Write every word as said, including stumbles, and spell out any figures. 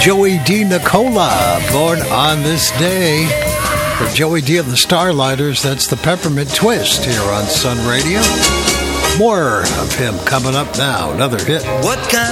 Joey D. Nicola, born on this day. For Joey D. of the Starlighters, that's the Peppermint Twist here on Sun Radio. More of him coming up now. Another hit. What kind